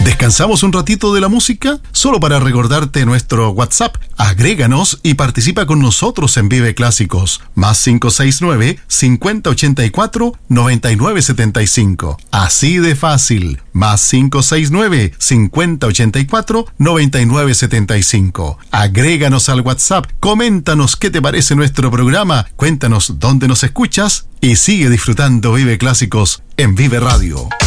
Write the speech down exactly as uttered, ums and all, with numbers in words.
¿Descansamos un ratito de la música? Solo para recordarte nuestro WhatsApp. Agréganos y participa con nosotros en Vive Clásicos. Más cinco seis nueve, cincuenta ochenta y cuatro, noventa y nueve setenta y cinco. Así de fácil. Más cinco seis nueve, cincuenta ochenta y cuatro, noventa y nueve setenta y cinco. Agréganos al WhatsApp. Coméntanos qué te parece nuestro programa. Cuéntanos dónde nos escuchas y sigue disfrutando Vive Clásicos en Vive Radio.